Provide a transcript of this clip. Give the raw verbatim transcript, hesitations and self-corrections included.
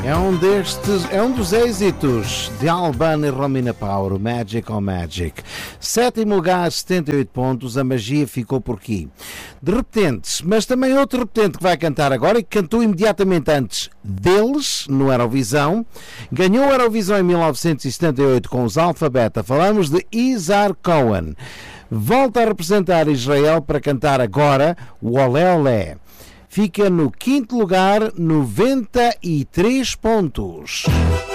É um destes, é um dos êxitos de Albano e Romina Power, Magic on Magic. Sétimo lugar, setenta e oito pontos, a magia ficou por aqui. De repente, mas também outro repetente que vai cantar agora e que cantou imediatamente antes deles, no Eurovisão, ganhou o Eurovisão em mil novecentos e setenta e oito com os Alpha Beta. Falamos de Yizar Cohen. Volta a representar Israel para cantar agora o Olé Olé. Fica no quinto lugar, noventa e três pontos.